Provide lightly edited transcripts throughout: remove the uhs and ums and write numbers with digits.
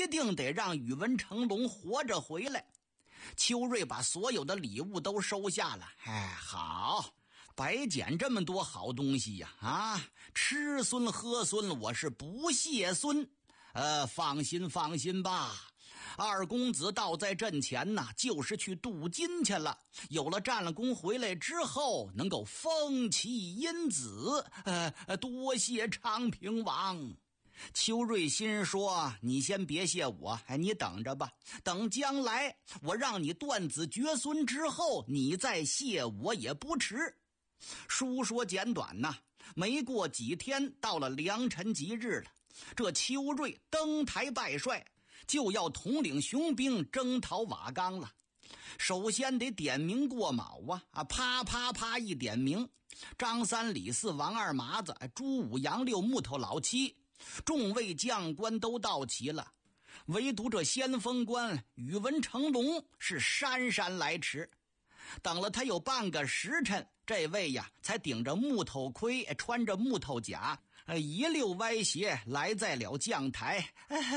一定得让宇文成龙活着回来。邱瑞把所有的礼物都收下了。好，白捡这么多好东西呀！吃孙喝孙，我是不谢孙。放心吧，二公子到在阵前呐，就是去镀金去了。有了战了功回来之后，能够封其荫子。多谢昌平王。邱瑞心说，你先别谢我，你等着吧，等将来我让你断子绝孙之后，你再谢我也不迟。书说简短呐，没过几天到了良辰吉日了，这邱瑞登台拜帅，就要统领雄兵征讨瓦岗了。首先得点名过卯啪啪啪一点名，张三李四王二麻子朱五杨六木头老七，众位将官都到齐了，唯独这先锋官宇文成龙是姗姗来迟。等了他有半个时辰，这位呀才顶着木头盔，穿着木头甲，一溜歪斜来在了将台。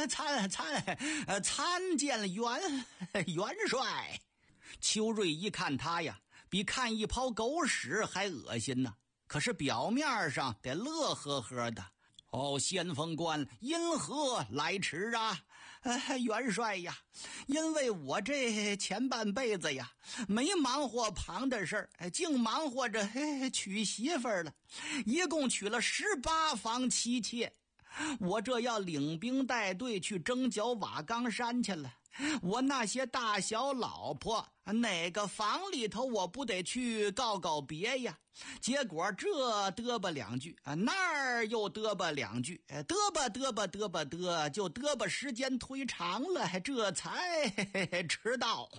参见元帅。邱瑞一看他呀，比看一泡狗屎还恶心呢，可是表面上得乐呵呵的。先锋官因何来迟啊？元帅呀，因为我这前半辈子呀，没忙活旁的事儿，净忙活着娶媳妇儿了，一共娶了18房妻妾。我这要领兵带队去征剿瓦岗山去了，我那些大小老婆哪个房里头我不得去告告别呀？结果这嘚吧两句，那儿又嘚吧两句，嘚吧就嘚吧时间推长了，这才迟到。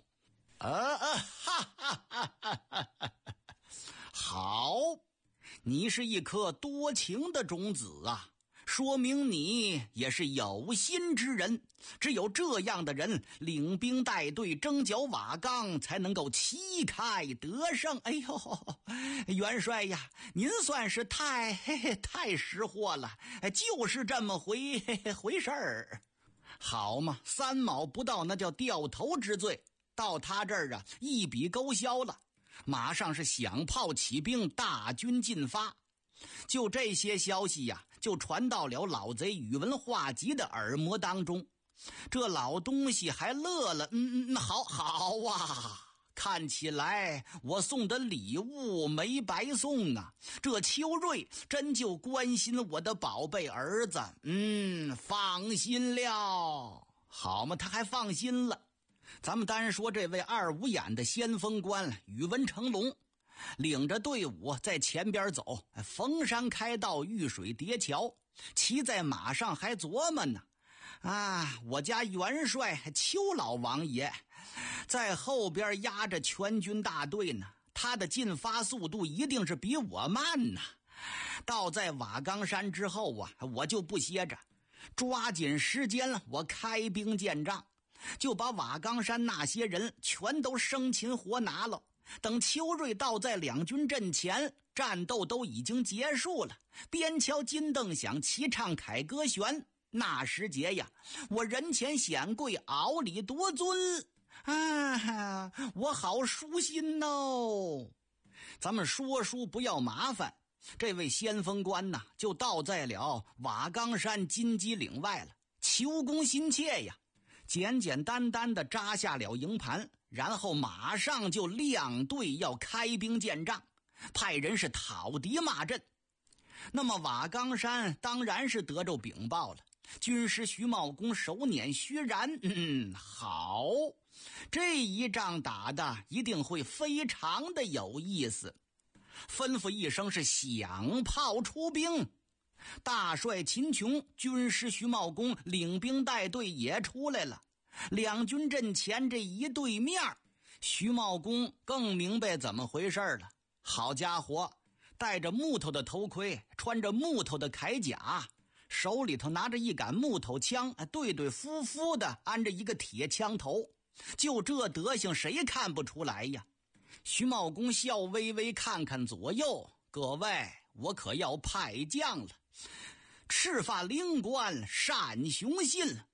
好，你是一颗多情的种子啊，说明你也是有心之人，只有这样的人领兵带队征剿瓦岗，才能够旗开得胜。哎呦，元帅呀，您算是太识货了，就是这么回事儿。好嘛，3毛不到那叫掉头之罪，到他这儿一笔勾销了，马上是响炮起兵，大军进发。就这些消息呀，就传到了老贼宇文化及的耳膜当中。这老东西还乐了，好啊，看起来我送的礼物没白送啊，这邱瑞真就关心我的宝贝儿子。放心了。好嘛，他还放心了。咱们单说这位2五眼的先锋官宇文成龙，领着队伍在前边走，逢山开道，遇水叠桥，骑在马上还琢磨呢。我家元帅邱老王爷在后边压着全军大队呢，他的进发速度一定是比我慢呐。到在瓦岗山之后我就不歇着，抓紧时间我开兵建仗，就把瓦岗山那些人全都生擒活拿了。等邱瑞到在两军阵前，战斗都已经结束了，边敲金凳响，齐唱凯歌旋。那时节呀，我人前显贵，媪里夺尊我好舒心哦。咱们说书不要麻烦，这位先锋官呐，就到在了瓦岗山金鸡岭外了，求功心切呀，简简单单的扎下了营盘，然后马上就亮队要开兵建仗，派人是讨敌骂阵。那么瓦岗山当然是得着禀报了，军师徐茂公手捻虚髯，好，这一仗打的一定会非常的有意思。吩咐一声是响炮出兵，大帅秦琼、军师徐茂公领兵带队也出来了。两军阵前这一对面，徐茂公更明白怎么回事了。好家伙，戴着木头的头盔，穿着木头的铠甲，手里头拿着一杆木头枪，对对夫妇的安着一个铁枪头，就这德行谁看不出来呀？徐茂公笑微微看看左右，各位，我可要派将了。赤发灵官单雄信，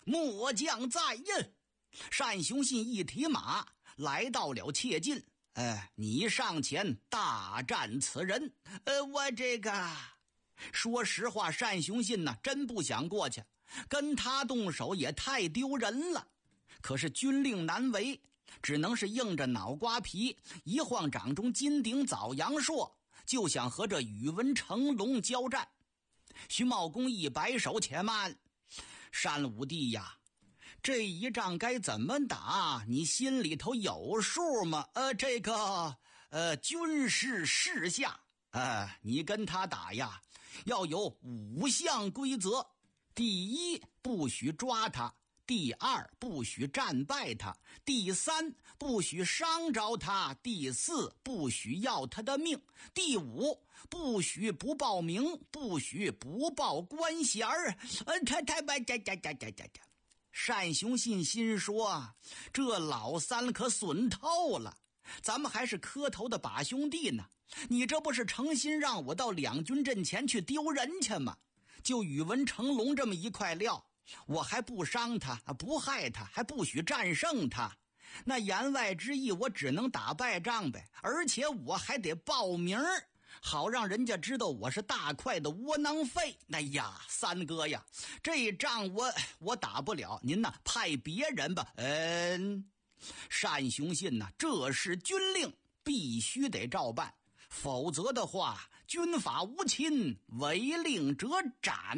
末将在呀！单雄信一提马来到了切近，你上前大战此人。我这个，说实话，单雄信呢，真不想过去，跟他动手也太丢人了。可是军令难违，只能是硬着脑瓜皮，一晃掌中金鼎枣阳硕，就想和这宇文成龙交战。徐茂公一摆手，且慢，单武帝呀，这一仗该怎么打，你心里头有数吗？军事事下，你跟他打呀，要有5项规则。第一，不许抓他；第二，不许战败他；第三，不许伤着他；第四，不许要他的命；第五，不许不报名，不许不报官衔儿。单雄信心说，这老三可损透了，咱们还是磕头的把兄弟呢，你这不是诚心让我到两军阵前去丢人去吗？就宇文成龙这么一块料，我还不伤他，不害他，还不许战胜他，那言外之意我只能打败仗呗，而且我还得报名，好让人家知道我是大块的窝囊废。哎呀，三哥呀，这仗我打不了，您呐派别人吧。单雄信呐，这是军令，必须得照办，否则的话，军法无侵，违令者斩。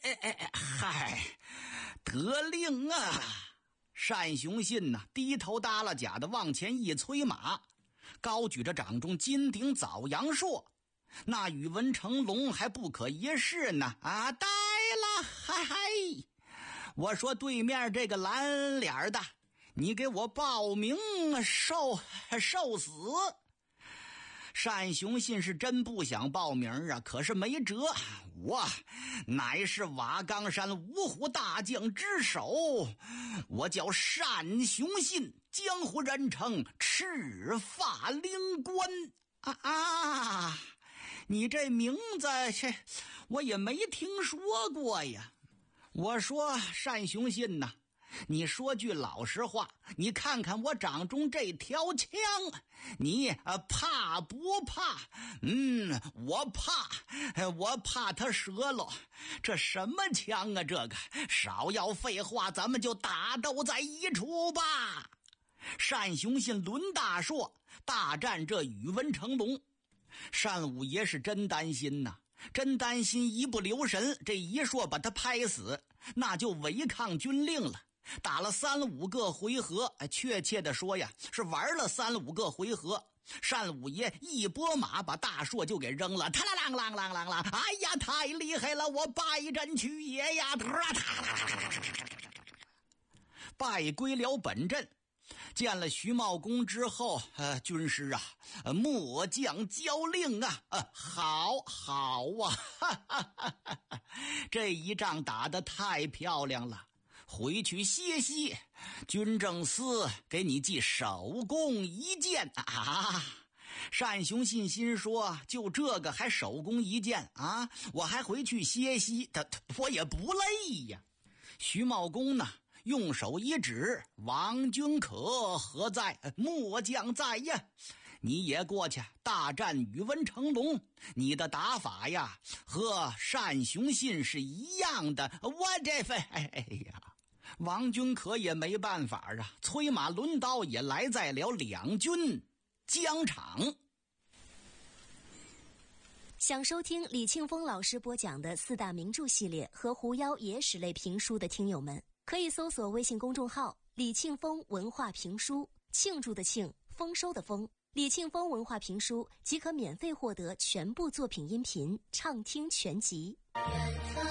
得令啊！单雄信呐，低头耷拉甲的往前一催马，高举着掌中金鼎枣阳硕。那宇文成龙还不可一世呢，呆了，嗨！我说对面这个蓝脸的，你给我报名受死！单雄信是真不想报名啊，可是没辙，我乃是瓦岗山五虎大将之首，我叫单雄信，江湖人称赤发灵官啊！你这名字我也没听说过呀。我说单雄信呐，你说句老实话，你看看我掌中这条枪，你怕不怕？我怕它折了。这什么枪啊？这个少要废话，咱们就打斗在一处吧。单雄信抡大硕大战这宇文成龙，单五爷是真担心呐，真担心一不留神这一硕把他拍死，那就违抗军令了。打了3-5个回合，确切的说呀，是玩了3-5个回合。单五爷一拨马把大硕就给扔了，啦啷啷啷啷啷！哎呀，太厉害了，我败阵去也呀！败归了本阵。见了徐茂公之后，军师啊，末将交令啊，好啊，这一仗打得太漂亮了。回去歇息，军政司给你记首功一件啊！单雄信心说，就这个还首功一件啊？我还回去歇息，我也不累呀。徐茂公呢，用手一指，王君可何在？末将在呀。你也过去大战宇文成龙，你的打法呀和单雄信是一样的。我这份王君可也没办法啊，催马抡刀也来在了两军疆场。 想收听李庆峰老师播讲的4大名著系列和狐妖野史类评书的听友们，可以搜索微信公众号李庆峰文化评书，庆祝的庆，丰收的丰，李庆峰文化评书即可免费获得全部作品音频畅听全集。